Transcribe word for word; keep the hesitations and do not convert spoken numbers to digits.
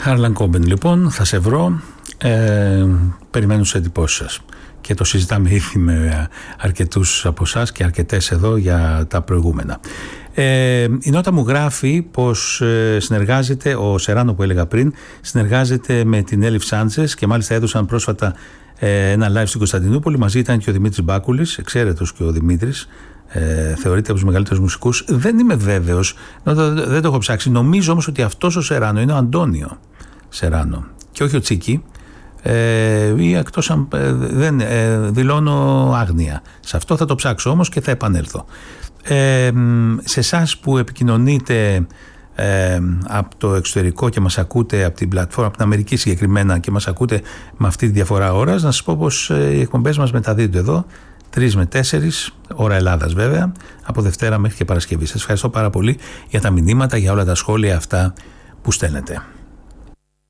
Harlan Coben, λοιπόν, θα σε βρω. Ε, περιμένω τις εντυπώσεις σας. Και το συζητάμε ήδη με αρκετούς από εσάς και αρκετές εδώ για τα προηγούμενα. Ε, η Νότα μου γράφει πως ε, συνεργάζεται, ο Σεράνο που έλεγα πριν, συνεργάζεται με την Έλιφ Σάντζες και μάλιστα έδωσαν πρόσφατα ε, ένα live στην Κωνσταντινούπολη. Μαζί ήταν και ο Δημήτρης Μπάκουλης, εξαίρετος και ο Δημήτρης. Ε, θεωρείται από τους μεγαλύτερους μουσικούς. Δεν είμαι βέβαιος, δεν το έχω ψάξει. Νομίζω όμως ότι αυτός ο Σεράνο είναι ο Αντώνιο Σεράνο και όχι ο Τσίκη. Ε, ή εκτός αν ε, δεν ε, δηλώνω άγνοια. Σε αυτό θα το ψάξω όμως και θα επανέλθω. Ε, σε εσάς που επικοινωνείτε ε, από το εξωτερικό και μας ακούτε από την πλατφόρμα, από την Αμερική συγκεκριμένα, και μας ακούτε με αυτή τη διαφορά ώρας, να σας πω πως ε, οι εκπομπές μας μεταδίδονται εδώ τρεις με τέσσερις, ώρα Ελλάδας βέβαια, από Δευτέρα μέχρι και Παρασκευή. Σας ευχαριστώ πάρα πολύ για τα μηνύματα, για όλα τα σχόλια αυτά που στέλνετε.